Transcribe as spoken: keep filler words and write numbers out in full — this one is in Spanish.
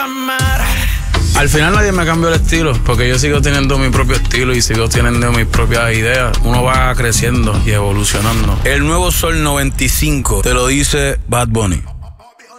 amar. Al final nadie me cambió el estilo, porque yo sigo teniendo mi propio estilo y sigo teniendo mis propias ideas. Uno va creciendo y evolucionando. El nuevo Sol noventa y cinco te lo dice Bad Bunny.